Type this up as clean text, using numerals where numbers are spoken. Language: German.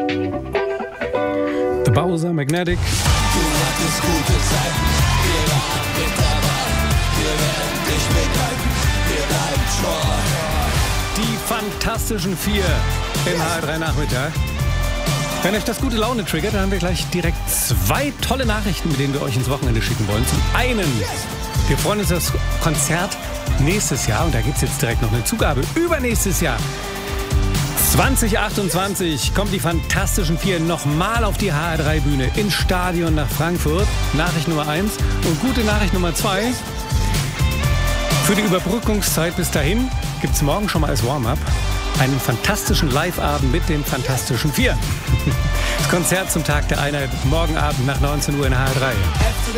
The Bowser Magnetic. Du hattest gute Zeiten, wir waren mit dabei, wir werden dich mithalten, wir bleiben treu. Die Fantastischen Vier im HR3 Nachmittag. Wenn euch das gute Laune triggert, dann haben wir gleich direkt 2 tolle Nachrichten, mit denen wir euch ins Wochenende schicken wollen. Zum einen, wir freuen uns auf das Konzert nächstes Jahr und da gibt es jetzt direkt noch eine Zugabe. Übernächstes Jahr, 2028, kommt die Fantastischen Vier nochmal auf die HR3-Bühne ins Stadion nach Frankfurt. Nachricht Nummer 1 und gute Nachricht Nummer 2. Für die Überbrückungszeit bis dahin gibt es morgen schon mal als Warm-up einen fantastischen Live-Abend mit den Fantastischen Vier. Das Konzert zum Tag der Einheit morgen Abend nach 19 Uhr in HR3.